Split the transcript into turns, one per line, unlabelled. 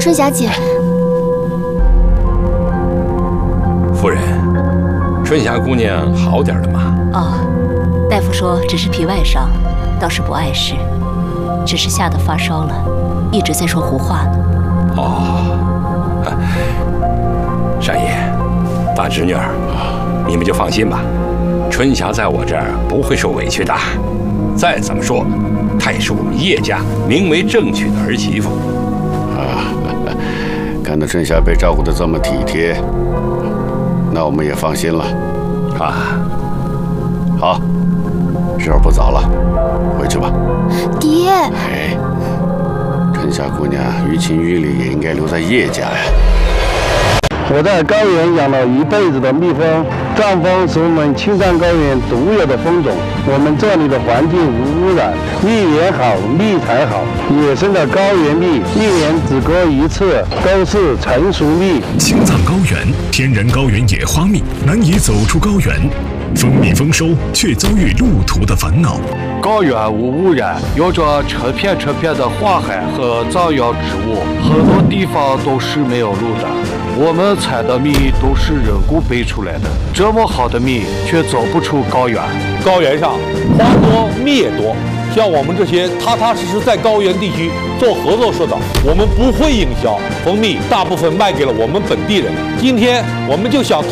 春霞姐，
夫人，春霞姑娘好点了吗？
哦，大夫说只是皮外伤，倒是不碍事，只是吓得发烧了，一直在说胡话呢。
哦，单爷，大侄女儿，你们就放心吧，春霞在我这儿不会受委屈的。再怎么说，她也是我们叶家名为正娶的儿媳妇。
看到春霞被照顾得这么体贴，那我们也放心了。好，时候不早了，回去吧。
爹，
春霞姑娘于情于理也应该留在叶家呀。
我在高原养了一辈子的蜜蜂，藏蜂是我们青藏高原独有的蜂种。我们这里的环境无污染，蜜源好，蜜才好。野生的高原蜜一年只割一次，都是成熟蜜。
青藏高原天然高原野花蜜难以走出高原，蜂蜜丰收却遭遇路途的烦恼。
高原无污染，有着成片的花海和藏药植物，很多地方都是没有路的。我们采的蜜都是人工培出来的，这么好的蜜却走不出高原。
高原上花多蜜也多，像我们这些踏踏实实在高原地区做合作社的，我们不会营销，蜂蜜大部分卖给了我们本地人。今天我们就想